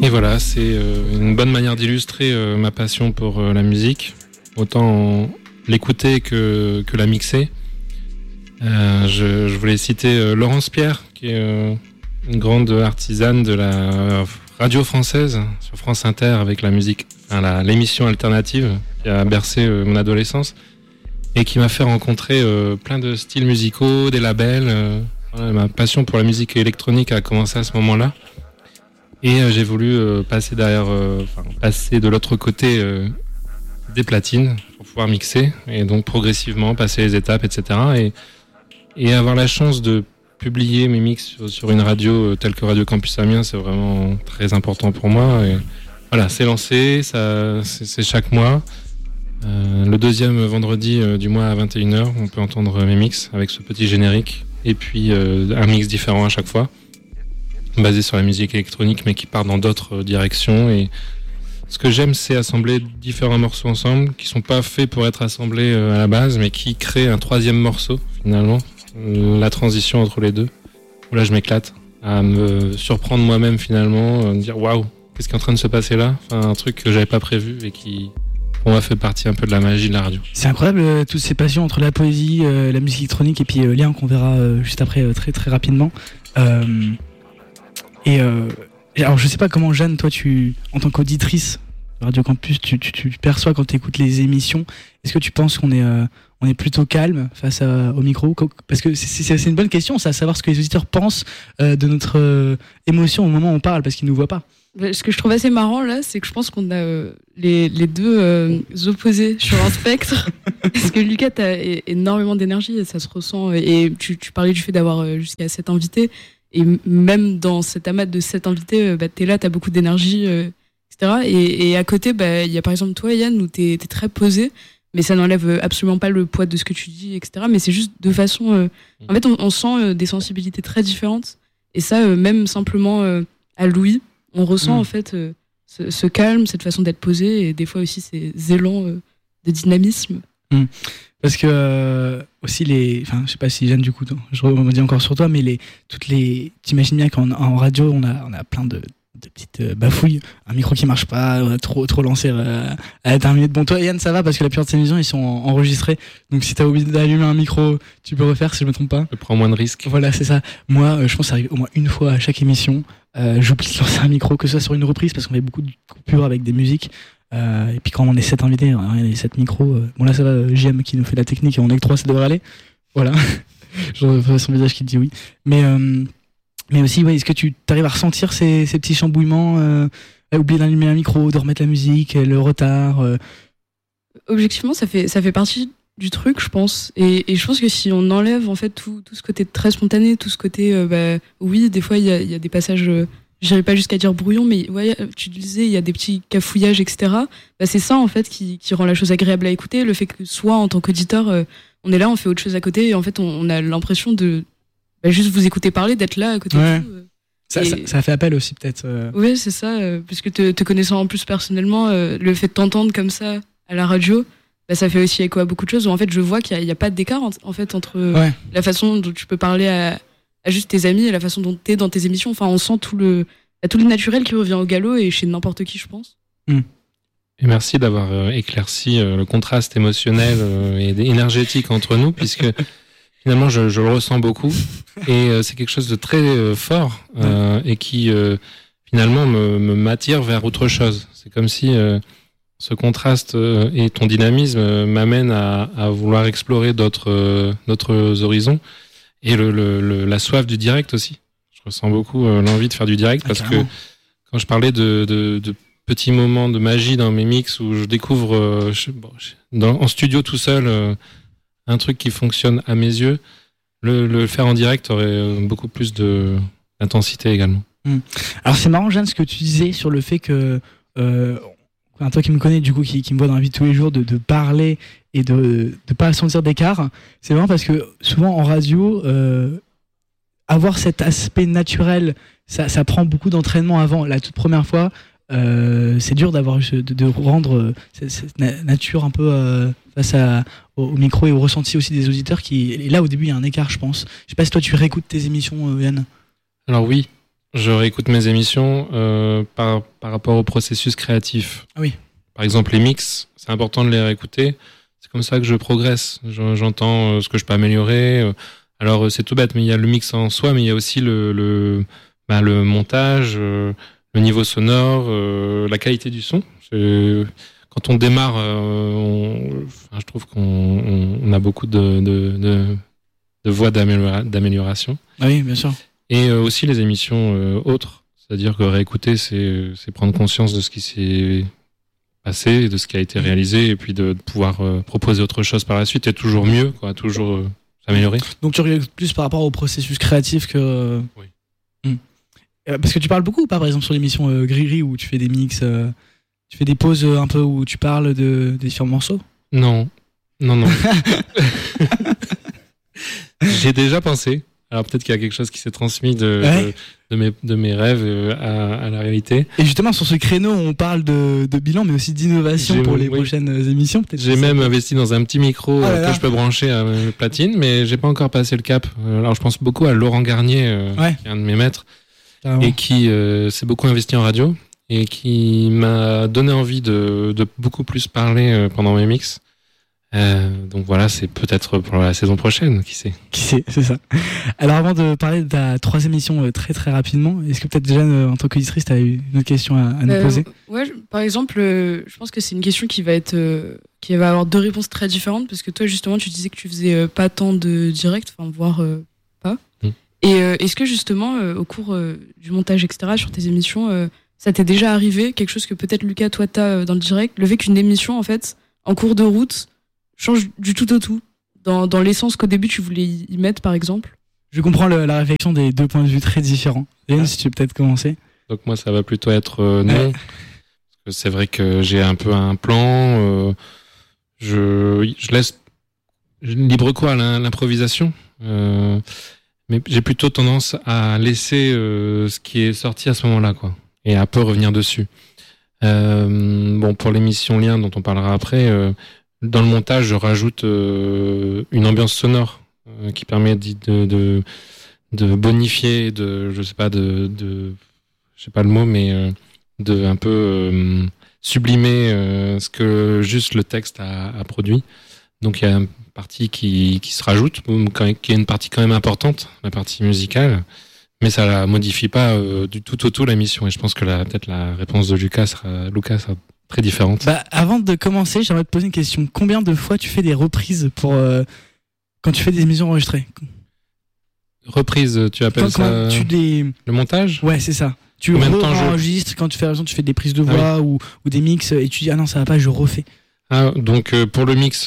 Et voilà, c'est une bonne manière d'illustrer ma passion pour la musique, autant l'écouter que la mixer. Je voulais citer Laurence Pierre, qui est une grande artisane de la radio française sur France Inter avec la musique, l'émission alternative qui a bercé mon adolescence et qui m'a fait rencontrer plein de styles musicaux, des labels. Ma passion pour la musique électronique a commencé à ce moment-là et j'ai voulu passer de l'autre côté des platines pour pouvoir mixer et donc progressivement passer les étapes, etc. Et avoir la chance de publier mes mix sur une radio telle que Radio Campus Amiens, c'est vraiment très important pour moi. Et voilà, c'est lancé, c'est chaque mois. Le deuxième vendredi du mois à 21h, on peut entendre mes mix avec ce petit générique. Et puis un mix différent à chaque fois, basé sur la musique électronique, mais qui part dans d'autres directions. Et ce que j'aime, c'est assembler différents morceaux ensemble, qui sont pas faits pour être assemblés à la base, mais qui créent un troisième morceau, finalement. La transition entre les deux. Où là, je m'éclate à me surprendre moi-même, finalement, me dire waouh, qu'est-ce qui est en train de se passer là ? Enfin, un truc que j'avais pas prévu et qui, pour moi, fait partie un peu de la magie de la radio. C'est incroyable, toutes ces passions entre la poésie, la musique électronique et puis Léon qu'on verra juste après très très rapidement. Alors, je sais pas comment, Jeanne, toi, en tant qu'auditrice de Radio Campus, tu perçois quand tu écoutes les émissions. Est-ce que tu penses qu'on est plutôt calme face au micro ? Parce que c'est une bonne question, ça, à savoir ce que les auditeurs pensent de notre émotion au moment où on parle, parce qu'ils nous voient pas. Ce que je trouve assez marrant là, c'est que je pense qu'on a les deux opposés sur un spectre. Parce que Lucas, t'as énormément d'énergie et ça se ressent. Et tu parlais du fait d'avoir jusqu'à 7 invités. Et même dans cet amas de 7 invités, t'es là, t'as beaucoup d'énergie, etc. Et à côté, il y a par exemple toi, Yann, où t'es très posé. Mais ça n'enlève absolument pas le poids de ce que tu dis, etc. Mais c'est juste de façon... En fait, on sent des sensibilités très différentes. Et ça, même simplement à l'ouïe, on ressent en fait ce calme, cette façon d'être posé, et des fois aussi ces élans de dynamisme. Parce que aussi je sais pas si Jeanne, du coup, je rebondis encore sur toi, mais t'imagines bien qu'en radio, on a plein de petites bafouilles, un micro qui marche pas, trop lancé à la terminée. Bon, toi Yann, ça va parce que la plupart de ces émissions ils sont enregistrés, donc si t'as oublié d'allumer un micro, tu peux refaire, si je me trompe pas. Je prends moins de risques. Voilà, c'est ça. Moi, je pense que ça arrive au moins une fois à chaque émission. J'oublie de lancer un micro, que ce soit sur une reprise, parce qu'on fait beaucoup de coupures avec des musiques. Et puis quand on est 7 invités, on a les 7 micros. Bon là ça va, JM qui nous fait la technique, et on est que 3, ça devrait aller. Voilà. Je vois son visage qui dit oui. Mais aussi, est-ce que tu arrives à ressentir ces petits chambouillements, oublier d'allumer un micro, de remettre la musique, le retard Objectivement, ça fait partie du truc, je pense. Et je pense que si on enlève en fait tout ce côté très spontané, tout ce côté, oui, des fois il y a des passages, j'irais pas jusqu'à dire brouillon, mais ouais, tu disais, il y a des petits cafouillages, etc. C'est ça en fait qui rend la chose agréable à écouter, le fait que soit en tant qu'auditeur, on est là, on fait autre chose à côté, et en fait on a l'impression de juste vous écouter parler, d'être là à côté de vous. Ça fait appel aussi peut-être. Oui, c'est ça, puisque te connaissant en plus personnellement, le fait de t'entendre comme ça à la radio, ça fait aussi écho à beaucoup de choses où en fait je vois qu'il n'y a pas d'écart en fait entre la façon dont tu peux parler à juste tes amis et la façon dont t'es dans tes émissions. Enfin, on sent tout le naturel qui revient au galop, et chez n'importe qui, je pense. Et merci d'avoir éclairci le contraste émotionnel et énergétique entre nous, puisque finalement je le ressens beaucoup, et c'est quelque chose de très fort et qui finalement m'attire vers autre chose. C'est comme si ce contraste et ton dynamisme m'amènent à vouloir explorer d'autres horizons, et la soif du direct aussi. Je ressens beaucoup l'envie de faire du direct, parce que quand je parlais de petits moments de magie dans mes mix où je découvre en studio tout seul un truc qui fonctionne à mes yeux, le faire en direct aurait beaucoup plus d'intensité également. Alors c'est marrant, Jeanne, ce que tu disais sur le fait que toi qui me connais, du coup, qui me voit dans la vie de tous les jours, de parler et de pas sentir d'écart. C'est marrant parce que souvent en radio, avoir cet aspect naturel, ça prend beaucoup d'entraînement avant. La toute première fois, c'est dur de rendre cette nature un peu face au micro et au ressenti aussi des auditeurs et là au début il y a un écart, je pense. Je sais pas si toi tu réécoutes tes émissions, Yann. Alors oui, je réécoute mes émissions par rapport au processus créatif. Ah oui. Par exemple, les mix, c'est important de les réécouter. C'est comme ça que je progresse. J'entends ce que je peux améliorer. Alors, c'est tout bête, mais il y a le mix en soi, mais il y a aussi le montage, le niveau sonore, la qualité du son. Quand on démarre, je trouve qu'on a beaucoup de voies d'amélioration. Ah oui, bien sûr. Et aussi les émissions autres. C'est-à-dire que réécouter, c'est prendre conscience de ce qui s'est passé, de ce qui a été réalisé, et puis de pouvoir proposer autre chose par la suite, et toujours mieux, quoi, toujours s'améliorer. Donc tu regardes plus par rapport au processus créatif que... Oui. Parce que tu parles beaucoup ou pas, par exemple, sur l'émission Gris-Gris, où tu fais des mix, tu fais des pauses un peu où tu parles des différents morceaux? Non. J'ai déjà pensé. Alors peut-être qu'il y a quelque chose qui s'est transmis de mes rêves à la réalité. Et justement, sur ce créneau, on parle de bilan, mais aussi d'innovation pour les prochaines émissions. Peut-être j'ai même investi dans un petit micro que je peux brancher à mes platines, mais j'ai pas encore passé le cap. Alors je pense beaucoup à Laurent Garnier, qui est un de mes maîtres, et qui s'est beaucoup investi en radio, et qui m'a donné envie de beaucoup plus parler pendant mes mix. Donc voilà, c'est peut-être pour la saison prochaine, qui sait. Qui sait, c'est ça. Alors avant de parler de ta troisième émission très très rapidement, est-ce que peut-être déjà en tant qu'auditrice, tu as une autre question à nous poser? Ouais, par exemple, je pense que c'est une question qui va avoir deux réponses très différentes, parce que toi justement tu disais que tu faisais pas tant de direct, enfin voire pas. Et est-ce que justement au cours du montage etc sur tes émissions, ça t'est déjà arrivé, quelque chose que peut-être Lucas toi t'as dans le direct, le fait qu'une émission en fait en cours de route change du tout au tout, dans l'essence qu'au début tu voulais y mettre, par exemple? Je comprends la réflexion des deux points de vue très différents. Yann, si tu veux peut-être commencer. Donc moi, ça va plutôt être non. Parce que c'est vrai que j'ai un peu un plan. Je laisse libre cours à l'improvisation. Mais j'ai plutôt tendance à laisser ce qui est sorti à ce moment-là, quoi, et à peu revenir dessus. Bon, pour l'émission Lien, dont on parlera après... dans le montage, je rajoute une ambiance sonore qui permet de bonifier, je sais pas le mot, mais de un peu sublimer ce que juste le texte a produit. Donc il y a une partie qui se rajoute, qui est une partie quand même importante, la partie musicale, mais ça la modifie pas du tout au tout la mission. Et je pense que peut-être la réponse de Lucas sera très différente. Avant de commencer, j'aimerais te poser une question. Combien de fois tu fais des reprises quand tu fais des émissions enregistrées? Reprise, tu appelles ça le montage? Ouais, c'est ça. Tu enregistres quand tu fais des prises de voix ou des mix et tu dis ah non ça va pas, je refais. Ah, donc pour le mix,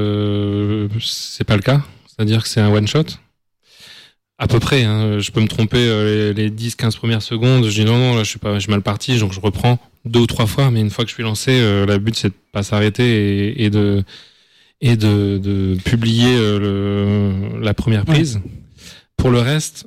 c'est pas le cas. C'est-à-dire que c'est un one shot. À peu près, hein. Je peux me tromper les 10-15 premières secondes. Je dis non, là je suis mal parti, donc je reprends 2 ou 3 fois. Mais une fois que je suis lancé, le but c'est de pas s'arrêter et de publier la première prise. Ouais. Pour le reste,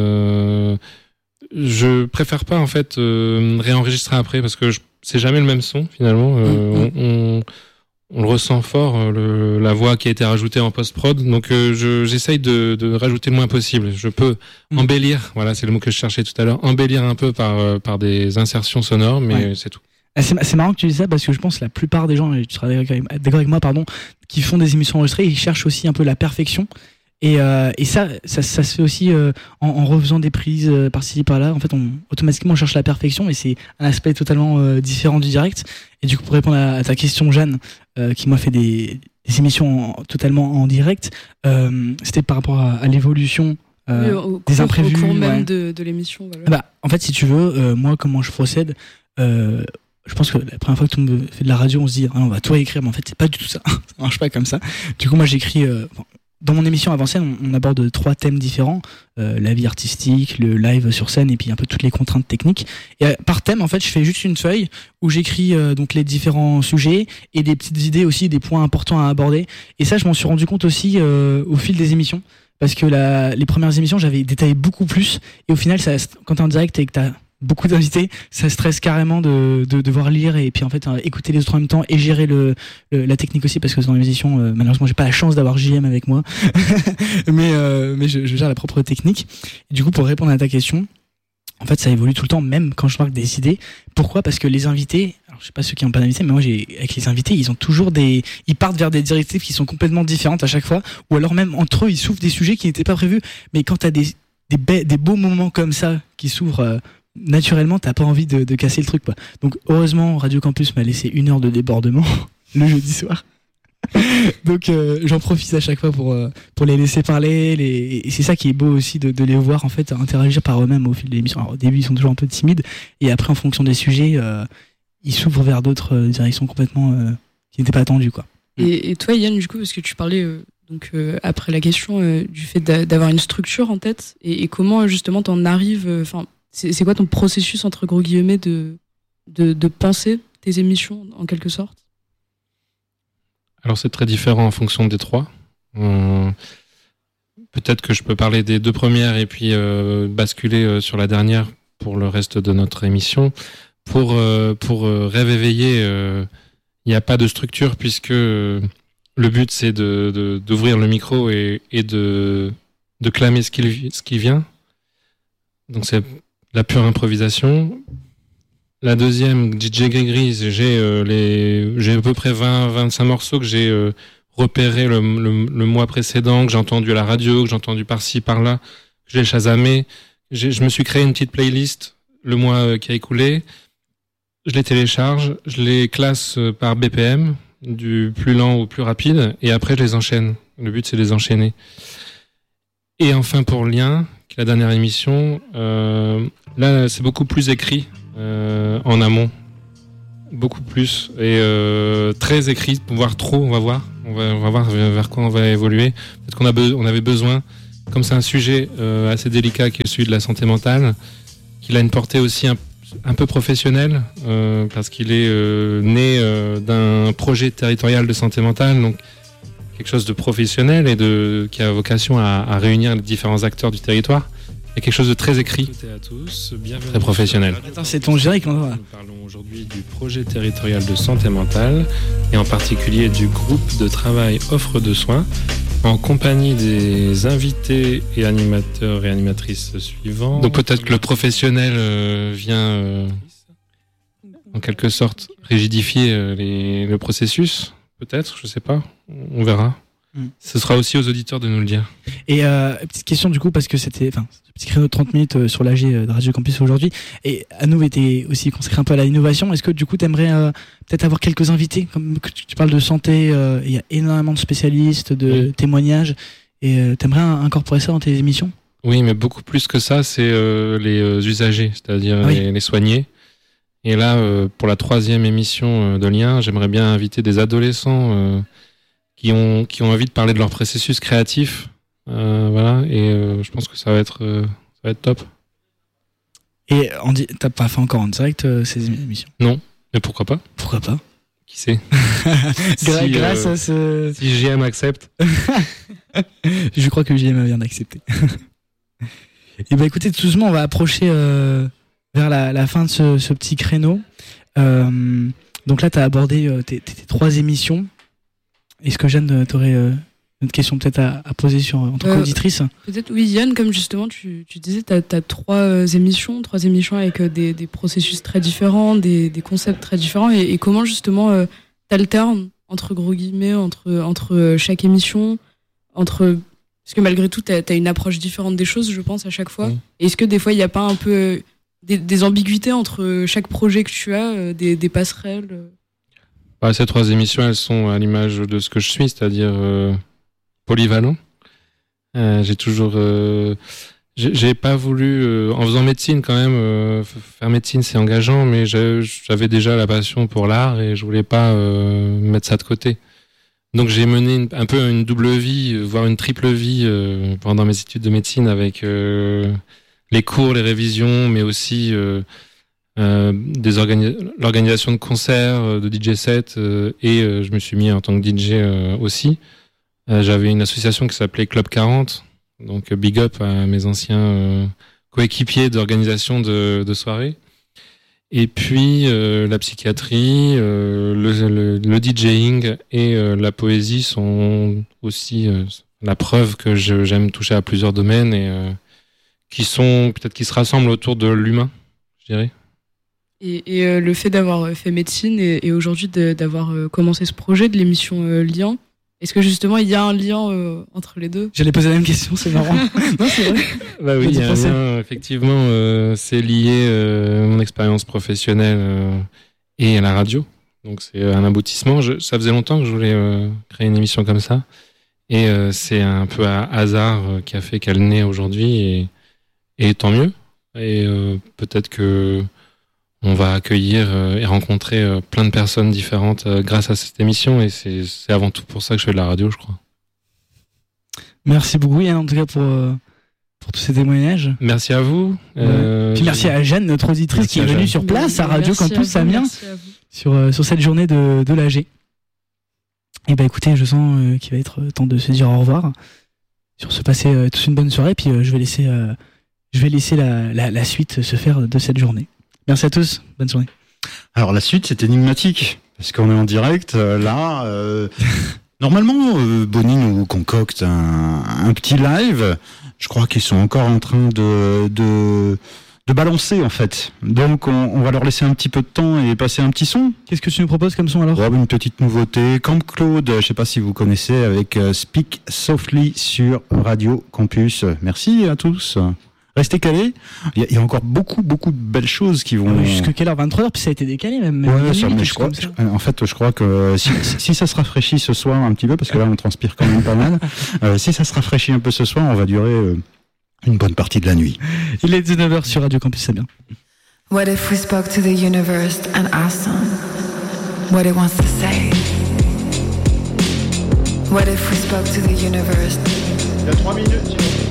je préfère pas en fait réenregistrer après parce que c'est jamais le même son finalement. On le ressent fort, la voix qui a été rajoutée en post-prod. Donc j'essaye de rajouter le moins possible. Je peux embellir, voilà, c'est le mot que je cherchais tout à l'heure, embellir un peu par des insertions sonores, mais c'est tout. C'est marrant que tu dises ça parce que je pense que la plupart des gens, et tu seras d'accord avec moi, qui font des émissions enregistrées, ils cherchent aussi un peu la perfection. Et ça se fait aussi en refaisant des prises par-ci par-là. En fait, automatiquement on cherche la perfection et c'est un aspect totalement différent du direct. Et du coup, pour répondre à ta question, Jeanne, qui m'a fait des émissions totalement en direct, c'était par rapport à l'évolution des imprévus. Au cours même de l'émission. Voilà. En fait, si tu veux, moi, comment je procède, je pense que la première fois que tout le monde fait de la radio, on se dit on va tout réécrire, mais en fait, c'est pas du tout ça. Ça marche pas comme ça. Du coup, moi, j'écris. Dans mon émission avant scène, on aborde 3 thèmes différents, la vie artistique, le live sur scène et puis un peu toutes les contraintes techniques. Et par thème, en fait, je fais juste une feuille où j'écris donc les différents sujets et des petites idées aussi, des points importants à aborder. Et ça, je m'en suis rendu compte aussi au fil des émissions, parce que les premières émissions, j'avais détaillé beaucoup plus. Et au final, quand t'es en direct et que t'as beaucoup d'invités, ça stresse carrément de devoir lire et puis en fait écouter les autres en même temps et gérer la technique aussi, parce que dans l'émission malheureusement j'ai pas la chance d'avoir JM avec moi mais je gère la propre technique. Et du coup, pour répondre à ta question, en fait, ça évolue tout le temps, même quand je marque des idées. Pourquoi ? Parce que les invités, alors je sais pas ceux qui n'ont pas d'invités, mais moi, avec les invités, ils ont toujours ils partent vers des directives qui sont complètement différentes à chaque fois, ou alors même entre eux, ils s'ouvrent des sujets qui n'étaient pas prévus. Mais quand t'as des beaux moments comme ça qui s'ouvrent naturellement, t'as pas envie de casser le truc, quoi. Donc, heureusement, Radio Campus m'a laissé 1 heure de débordement le jeudi soir. Donc j'en profite à chaque fois pour les laisser parler, et c'est ça qui est beau aussi de les voir en fait interagir par eux-mêmes au fil de l'émission. Alors au début ils sont toujours un peu timides, et après en fonction des sujets ils s'ouvrent vers d'autres directions complètement qui n'étaient pas attendues, quoi. Et toi Yann, du coup, parce que tu parlais après la question du fait d'avoir une structure en tête, et comment justement t'en arrives, c'est quoi ton processus entre gros guillemets de penser tes émissions en quelque sorte? Alors c'est très différent en fonction des 3. Peut-être que je peux parler des 2 premières et puis basculer sur la dernière pour le reste de notre émission. Pour Rêve éveillé, il n'y a pas de structure puisque le but c'est d'ouvrir le micro et de clamer ce qui vient. Donc c'est la pure improvisation. La deuxième, DJ Grégory, j'ai à peu près 20-25 morceaux que j'ai repérés le mois précédent, que j'ai entendu à la radio, que j'ai entendu par-ci, par-là, que j'ai chasamé. Je me suis créé une petite playlist le mois qui a écoulé. Je les télécharge, je les classe par BPM, du plus lent au plus rapide, et après je les enchaîne. Le but c'est de les enchaîner. Et enfin pour Lien, qui est la dernière émission, là c'est beaucoup plus écrit. En amont, beaucoup plus, et très écrit, voire trop. On va voir vers quoi on va évoluer. Peut-être qu'on avait besoin, comme c'est un sujet assez délicat qui est celui de la santé mentale, qu'il a une portée aussi un peu professionnelle, parce qu'il est né d'un projet territorial de santé mentale, donc quelque chose de professionnel et qui a vocation à réunir les différents acteurs du territoire. Il y a quelque chose de très écrit, à tous, très professionnel. Attends, c'est ton générique, Nous parlons aujourd'hui du projet territorial de santé mentale et en particulier du groupe de travail offre de soins en compagnie des invités et animateurs et animatrices suivants. Donc peut-être que le professionnel vient en quelque sorte rigidifier le processus, peut-être, je sais pas, on verra. Ce sera aussi aux auditeurs de nous le dire. Et petite question du coup, parce que c'était ce petit créneau de 30 minutes sur l'AG de Radio Campus aujourd'hui, et à nous était aussi consacré un peu à l'innovation. Est-ce que du coup t'aimerais peut-être avoir quelques invités, comme que tu parles de santé, il y a énormément de spécialistes, de témoignages, et t'aimerais incorporer ça dans tes émissions? Oui, mais beaucoup plus que ça, c'est les usagers, c'est-à-dire les soignés. Et là, pour la 3e émission de Lien, j'aimerais bien inviter des adolescents qui ont envie de parler de leur processus créatif, voilà, et je pense que ça va être top. Et t'as pas fait encore en direct ces émissions? Non, mais pourquoi pas? Pourquoi pas? Qui sait? Grâce à ce... Si JM accepte. Je crois que JM vient d'accepter. Et écoutez, tout doucement, on va approcher vers la fin de ce petit créneau. Donc là, t'as abordé tes 3 émissions. Est-ce que Jeanne, t'aurais une question peut-être à poser en tant qu'auditrice? Peut-être oui, Yann, comme justement tu disais, t'as 3 émissions avec des processus très différents, des concepts très différents, et comment justement t'alternes entre gros guillemets entre chaque émission, parce que malgré tout t'as une approche différente des choses, je pense, à chaque fois. Et est-ce que des fois il n'y a pas un peu des ambiguïtés entre chaque projet que tu as, des passerelles? Ces 3 émissions, elles sont à l'image de ce que je suis, c'est-à-dire polyvalent. J'ai toujours, j'ai pas voulu, en faisant médecine quand même, faire médecine c'est engageant, mais j'avais déjà la passion pour l'art et je voulais pas mettre ça de côté. Donc j'ai mené un peu une double vie, voire une triple vie pendant mes études de médecine, avec les cours, les révisions, mais aussi l'organisation de concerts, de DJ sets, et je me suis mis en tant que DJ aussi. J'avais une association qui s'appelait Club 40, donc big up à mes anciens coéquipiers d'organisation de soirées. Et puis la psychiatrie, le DJing et la poésie sont aussi la preuve que j'aime toucher à plusieurs domaines et qui se rassemblent autour de l'humain, je dirais. Et le fait d'avoir fait médecine et aujourd'hui d'avoir commencé ce projet de l'émission Lien, est-ce que justement il y a un lien entre les deux ? J'allais poser la même question, c'est marrant. Non, c'est vrai. Bah oui, il y a un lien, effectivement, c'est lié mon expérience professionnelle et à la radio. Donc c'est un aboutissement. Ça faisait longtemps que je voulais créer une émission comme ça. Et c'est un peu un hasard qui a fait qu'elle naît aujourd'hui. Et tant mieux. Et peut-être que on va accueillir et rencontrer plein de personnes différentes grâce à cette émission. Et c'est avant tout pour ça que je fais de la radio, je crois. Merci beaucoup, Yann, en tout cas, pour tous ces témoignages. Merci à vous. Puis merci à Jeanne, notre auditrice, qui est venue sur place à Radio Campus Amiens sur cette journée de l'AG. Et bah écoutez, je sens qu'il va être temps de se dire au revoir. Sur se passer tous une bonne soirée, puis je vais laisser la suite se faire de cette journée. Merci à tous, bonne soirée. Alors la suite, c'est énigmatique, parce qu'on est en direct, là... Normalement, Bonnie nous concocte un petit live. Je crois qu'ils sont encore en train de balancer, en fait. Donc, on va leur laisser un petit peu de temps et passer un petit son. Qu'est-ce que tu nous proposes comme son, alors ? Une petite nouveauté. Camp Claude, je sais pas si vous connaissez, avec Speak Softly sur Radio Campus. Merci à tous. Restez calés. Il y a encore beaucoup de belles choses qui vont... Jusque quelle heure ? 23h, puis ça a été décalé même. Ouais, ça, mais je crois que si ça se rafraîchit ce soir un petit peu, parce que là on transpire quand même pas mal, si ça se rafraîchit un peu ce soir, on va durer une bonne partie de la nuit. Il est 19h sur Radio Campus Amiens. What if we spoke to the universe and asked them what it wants to say? What if we spoke to the universe? Il y a 3 minutes.